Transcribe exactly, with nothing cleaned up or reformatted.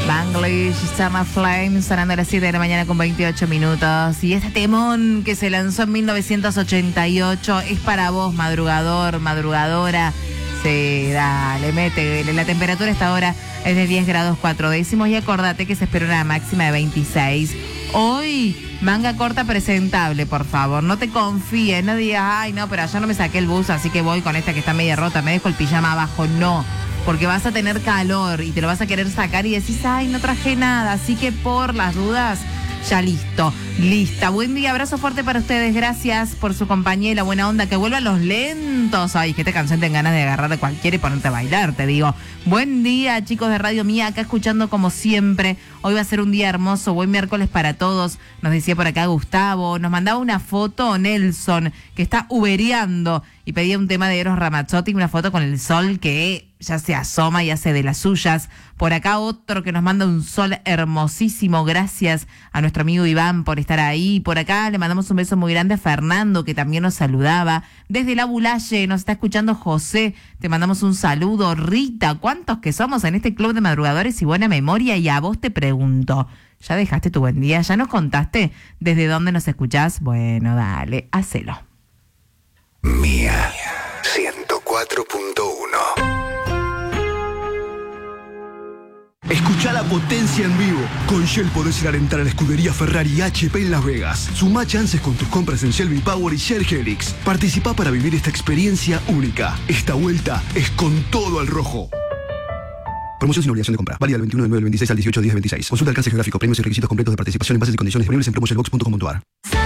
Banglish, Summer Flame, sonando a las siete de la mañana con veintiocho minutos. Y este temón que se lanzó en mil novecientos ochenta y ocho es para vos, madrugador, madrugadora. Sí, dale, métele. La temperatura esta hora es de diez grados cuatro décimos y acordate que se espera una máxima de veintiséis. Hoy, manga corta presentable, por favor. No te confíes, no digas, ay, no, pero ayer no me saqué el bus, así que voy con esta que está media rota, me dejo el pijama abajo. No, porque vas a tener calor y te lo vas a querer sacar y decís, ay, no traje nada. Así que por las dudas, ya listo, lista. Buen día, abrazo fuerte para ustedes. Gracias por su compañía y la buena onda. Que vuelvan los lentos. Ay, que esta canción ten ganas de agarrar de cualquiera y ponerte a bailar, te digo. Buen día, chicos de Radio Mía, acá escuchando como siempre. Hoy va a ser un día hermoso, buen miércoles para todos. Nos decía por acá Gustavo, nos mandaba una foto Nelson, que está ubereando y pedía un tema de Eros Ramazzotti, una foto con el sol que ya se asoma y hace de las suyas. Por acá otro que nos manda un sol hermosísimo, gracias a nuestro amigo Iván por estar ahí. Por acá le mandamos un beso muy grande a Fernando, que también nos saludaba. Desde la Bulaye nos está escuchando José, te mandamos un saludo. Rita, ¿cuántos que somos en este club de madrugadores y buena memoria? Y a vos te pregunto, ¿ya dejaste tu buen día? ¿Ya nos contaste desde dónde nos escuchás? Bueno, dale, hacelo. Mía ciento cuatro punto uno. Escucha la potencia en vivo. Con Shell podés ir a alentar a la escudería Ferrari H P en Las Vegas. Sumá chances con tus compras en Shell V-Power y Shell Helix. Participá para vivir esta experiencia única. Esta vuelta es con todo al rojo. Promoción sin obligación de compra. Válida del veintiuno de nueve del veintiséis al dieciocho de diez del veintiséis. Consulta alcance geográfico, premios y requisitos completos de participación en bases y condiciones disponibles en promo shell box punto com punto a r.